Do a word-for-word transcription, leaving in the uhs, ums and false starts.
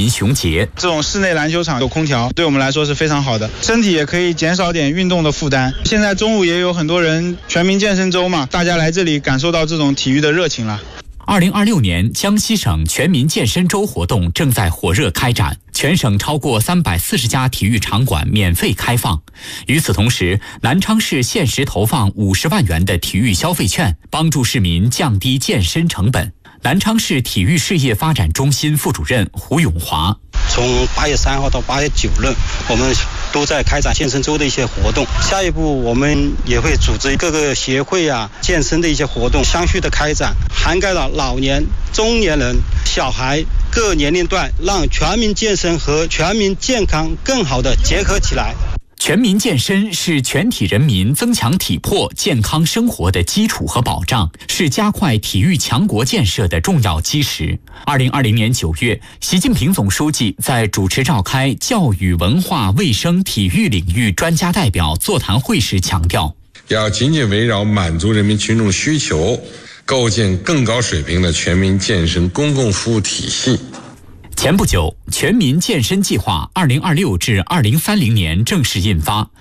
民熊杰。 这种室内篮球场有空调，对我们来说是非常好的，身体也可以减少点运动的负担。现在中午也有很多人全民健身周嘛，大家来这里感受到这种体育的热情了。 二零二六年江西省全民健身周活动正在火热开展，全省超过三百四十家体育场馆免费开放。与此同时，南昌市限时投放五十万元的体育消费券，帮助市民降低健身成本。南昌市体育事业发展中心副主任胡永华： 从八月三号到八月九日，我们都在开展健身周的一些活动。下一步我们也会组织各个协会啊、健身的一些活动，相续的开展，涵盖了老年、中年人、小孩各年龄段，让全民健身和全民健康更好的结合起来。 全民健身是全体人民增强体魄、健康生活的基础和保障，是加快体育强国建设的重要基石。二零二零年九月，习近平总书记在主持召开教育、文化、卫生、体育领域专家代表座谈会时强调， 要紧紧围绕满足人民群众需求，构建更高水平的全民健身公共服务体系。 前不久，全民健身计划二零二六至二零三零年正式印发，